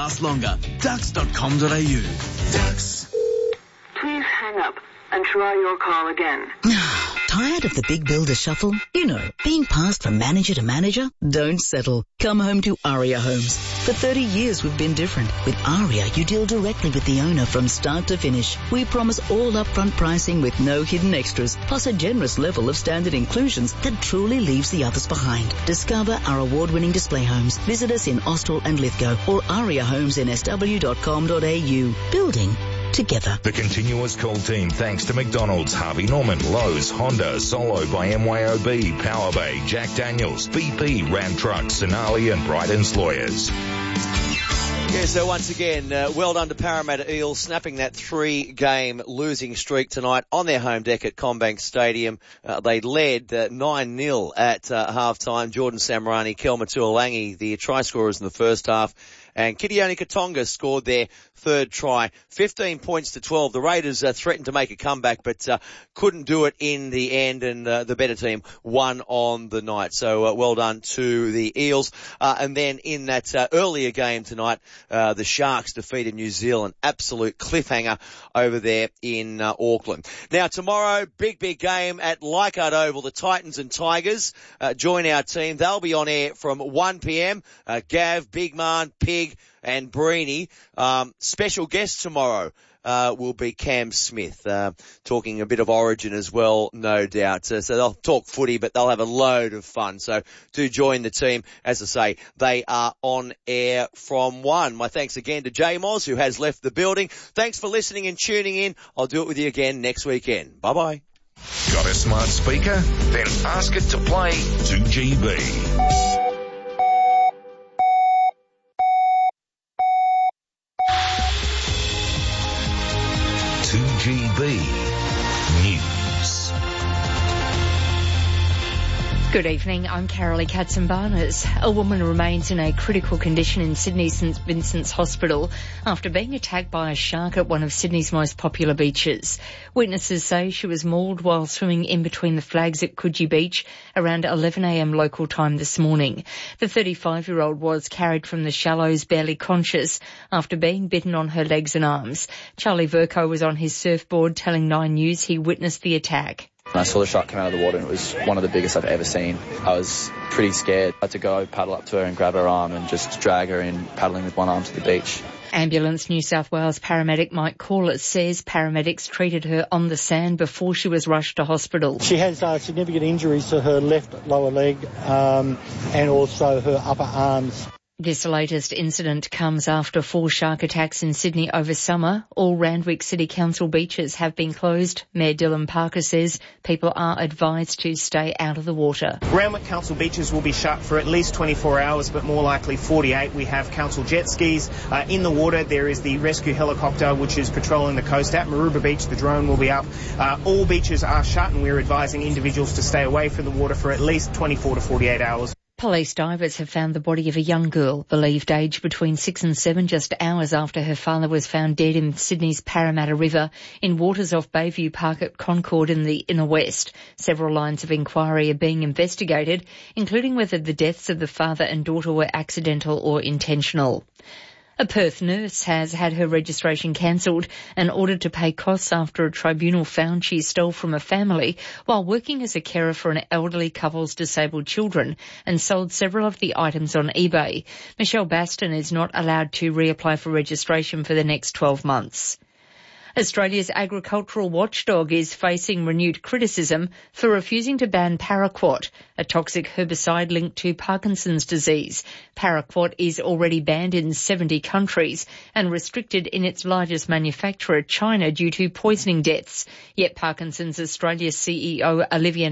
last longer. Dux.com.au. Dux. Please hang up and try your call again. Tired of the big builder shuffle? You know, being passed from manager to manager? Don't settle. Come home to Aria Homes. For 30 years we've been different. With Aria, you deal directly with the owner from start to finish. We promise all upfront pricing with no hidden extras, plus a generous level of standard inclusions that truly leaves the others behind. Discover our award-winning display homes. Visit us in Austral and Lithgow or ariahomesinSW.com.au. Building together. The Continuous Call team thanks to McDonald's, Harvey Norman, Lowe's, Honda, Solo by MYOB, Power Bay, Jack Daniels, BP, Ram Trucks, Sonali and Bryden's Lawyers. Yeah, so once again, well done to Parramatta Eels, snapping that 3-game losing streak tonight on their home deck at CommBank Stadium. They led 9-0 at half-time. Jordan Samarani, Kelma Tuolangi, the try scorers in the first half. And Kitione Katonga scored their third try, 15 points to 12. The Raiders threatened to make a comeback, but couldn't do it in the end, and the better team won on the night. So well done to the Eels. And then in that earlier game tonight, the Sharks defeated New Zealand. Absolute cliffhanger over there in Auckland. Now tomorrow, big game at Leichhardt Oval. The Titans and Tigers join our team. They'll be on air from 1 p.m. Gav, Big Man, Pig and Breeny. Special guest tomorrow will be Cam Smith, talking a bit of Origin as well, no doubt. So they'll talk footy, but they'll have a load of fun. So do join the team. As I say, they are on air from 1. My thanks again to Jay Moz, who has left the building. Thanks for listening and tuning in. I'll do it with you again next weekend. Bye-bye. Got a smart speaker? Then ask it to play 2GB. 2GB News. Good evening, I'm Carolee Katzenbarnes. A woman remains in a critical condition in Sydney's St Vincent's Hospital after being attacked by a shark at one of Sydney's most popular beaches. Witnesses say she was mauled while swimming in between the flags at Coogee Beach around 11 a.m. local time this morning. The 35-year-old was carried from the shallows barely conscious after being bitten on her legs and arms. Charlie Verco was on his surfboard telling 9 News he witnessed the attack. I saw the shark come out of the water and it was one of the biggest I've ever seen. I was pretty scared. I had to go paddle up to her and grab her arm and just drag her in, paddling with one arm to the beach. Ambulance New South Wales paramedic Mike Corlett says paramedics treated her on the sand before she was rushed to hospital. She has significant injuries to her left lower leg and also her upper arms. This latest incident comes after 4 shark attacks in Sydney over summer. All Randwick City Council beaches have been closed. Mayor Dylan Parker says people are advised to stay out of the water. Randwick Council beaches will be shut for at least 24 hours, but more likely 48. We have council jet skis in the water. There is the rescue helicopter which is patrolling the coast. At Maroubra Beach, the drone will be up. All beaches are shut and we're advising individuals to stay away from the water for at least 24 to 48 hours. Police divers have found the body of a young girl, believed aged between 6 and 7, just hours after her father was found dead in Sydney's Parramatta River in waters off Bayview Park at Concord in the Inner West. Several lines of inquiry are being investigated, including whether the deaths of the father and daughter were accidental or intentional. A Perth nurse has had her registration cancelled and ordered to pay costs after a tribunal found she stole from a family while working as a carer for an elderly couple's disabled children and sold several of the items on eBay. Michelle Baston is not allowed to reapply for registration for the next 12 months. Australia's agricultural watchdog is facing renewed criticism for refusing to ban paraquat, a toxic herbicide linked to Parkinson's disease. Paraquat is already banned in 70 countries and restricted in its largest manufacturer, China, due to poisoning deaths. Yet Parkinson's Australia CEO Olivia